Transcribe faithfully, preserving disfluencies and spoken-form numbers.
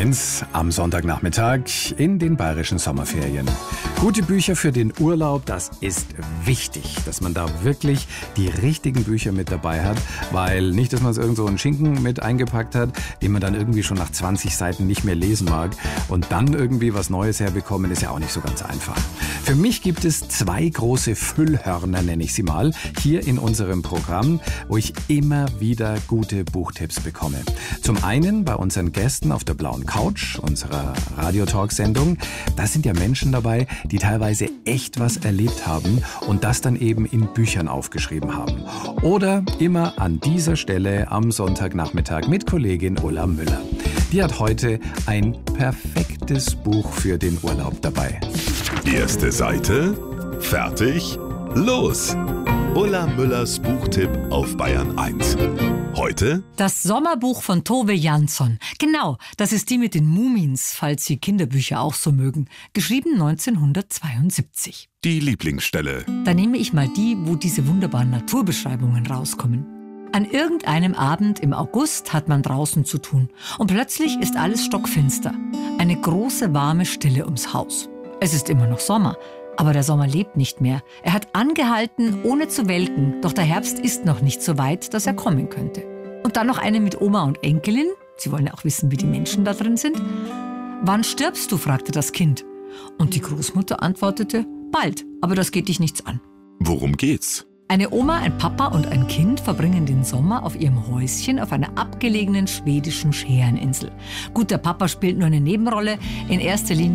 eins am Sonntagnachmittag in den bayerischen Sommerferien. Gute Bücher für den Urlaub, das ist wichtig, dass man da wirklich die richtigen Bücher mit dabei hat, weil nicht, dass man es irgend so einen Schinken mit eingepackt hat, den man dann irgendwie schon nach zwanzig Seiten nicht mehr lesen mag und dann irgendwie was Neues herbekommen, ist ja auch nicht so ganz einfach. Für mich gibt es zwei große Füllhörner, nenne ich sie mal, hier in unserem Programm, wo ich immer wieder gute Buchtipps bekomme. Zum einen bei unseren Gästen auf der blauen Couch, unserer Radiotalk-Sendung. Da sind ja Menschen dabei, die teilweise echt was erlebt haben und das dann eben in Büchern aufgeschrieben haben. Oder immer an dieser Stelle am Sonntagnachmittag mit Kollegin Ulla Müller. Die hat heute ein perfektes Buch für den Urlaub dabei. Erste Seite, fertig, los! Ulla Müllers Buchtipp auf Bayern eins. Heute das Sommerbuch von Tove Jansson. Genau, das ist die mit den Mumins, falls Sie Kinderbücher auch so mögen. Geschrieben neunzehnhundertzweiundsiebzig. die Lieblingsstelle. Da nehme ich mal die, wo diese wunderbaren Naturbeschreibungen rauskommen. An irgendeinem Abend im August hat man draußen zu tun. Und plötzlich ist alles stockfinster. Eine große, warme Stille ums Haus. Es ist immer noch Sommer. Aber der Sommer lebt nicht mehr. Er hat angehalten, ohne zu welken. Doch der Herbst ist noch nicht so weit, dass er kommen könnte. Und dann noch eine mit Oma und Enkelin. Sie wollen ja auch wissen, wie die Menschen da drin sind. Wann stirbst du, fragte das Kind. Und die Großmutter antwortete, bald, aber das geht dich nichts an. Worum geht's? Eine Oma, ein Papa und ein Kind verbringen den Sommer auf ihrem Häuschen auf einer abgelegenen schwedischen Schäreninsel. Gut, der Papa spielt nur eine Nebenrolle. In erster Linie